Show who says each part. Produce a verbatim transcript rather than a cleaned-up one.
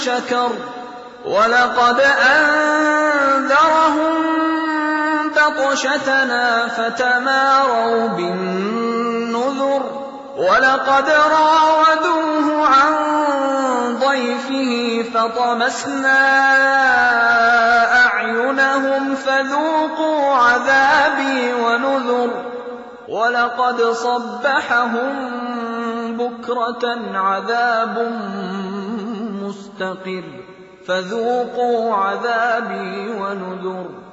Speaker 1: شكر ولقد أنذرهم بطشتنا فتماروا بالنذر ولقد راودوه عن ضيفه فطمسنا أعينهم فذوقوا عذابي ونذر ولقد صبحهم بكرة عذاب مستقر فذوقوا عذابي ونذر